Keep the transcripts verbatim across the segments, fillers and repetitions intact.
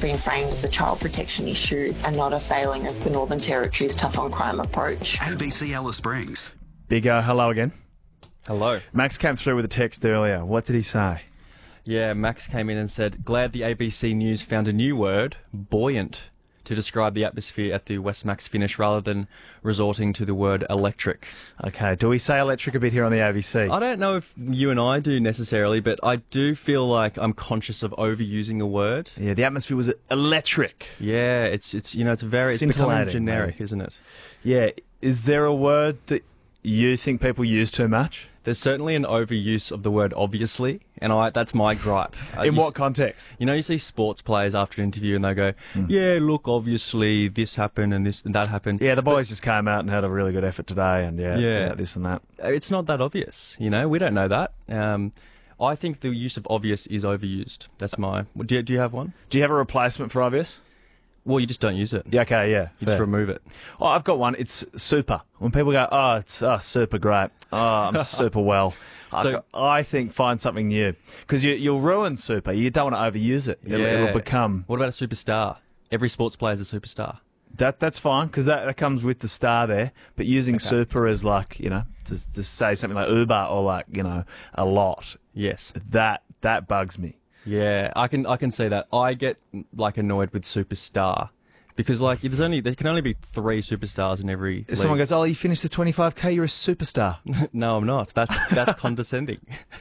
been framed as a child protection issue and not a failing of the Northern Territory's tough on crime approach. A B C Alice Springs. Big O, hello again. Hello. Max came through with a text earlier. What did he say? Yeah, Max came in and said, glad the A B C News found a new word, buoyant, to describe the atmosphere at the Westmax finish rather than resorting to the word electric. Okay, do we say electric a bit here on the A B C? I don't know if you and I do necessarily, but I do feel like I'm conscious of overusing a word. Yeah, the atmosphere was electric. Yeah, it's, it's you know, it's very, it's becoming Scintillating, generic, maybe. isn't it? Yeah, is there a word that you think people use too much? There's certainly an overuse of the word obviously, and I that's my gripe. Uh, In you what s- context? You know, you see sports players after an interview and they go, yeah, look, obviously this happened and this and that happened. Yeah, the boys just came out and had a really good effort today, and yeah, Yeah. yeah this and that. It's not that obvious, you know. We don't know that. Um, I think the use of obvious is overused. That's my... Do you, do you have one? Do you have a replacement for obvious? Well, you just don't use it. Yeah, okay, yeah. You fair. just remove it. Oh, I've got one. It's super. When people go, oh, it's oh, super great. Oh, I'm super well. So- I, I think find something new. Because you, you'll ruin super. You don't want to overuse it. It'll, Yeah. it'll become... What about a superstar? Every sports player is a superstar. That That's fine, because that, that comes with the star there. But using Okay. super as like, you know, to, to say something like uber or like, you know, a lot, Yes. that that bugs me. Yeah, I can I can see that. I get like annoyed with superstar because like there's only there can only be three superstars in every. If someone league. goes, oh, you finished the twenty-five K, you're a superstar. No, I'm not. That's that's condescending.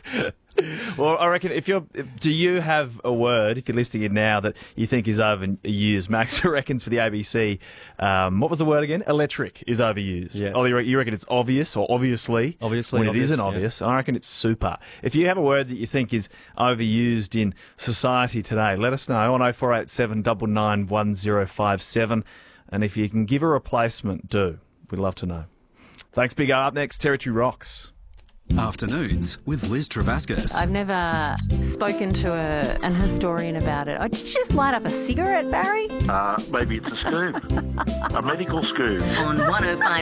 Well, I reckon if you're, do you have a word, if you're listing it now, that you think is overused? Max reckons for the A B C, um, what was the word again? Electric is overused. Yes. Oh, you re- you reckon it's obvious or obviously? Obviously, when obvious, it isn't yeah. obvious. I reckon it's super. If you have a word that you think is overused in society today, let us know on oh four eight seven nine nine one oh five seven. And if you can give a replacement, do. We'd love to know. Thanks, Big O. Up next, Territory Rocks. Afternoons with Liz Travascus. I've never spoken to a, an historian about it. Oh, did you just light up a cigarette, Barry? Uh, maybe it's a scoop. A medical scoop. On one oh five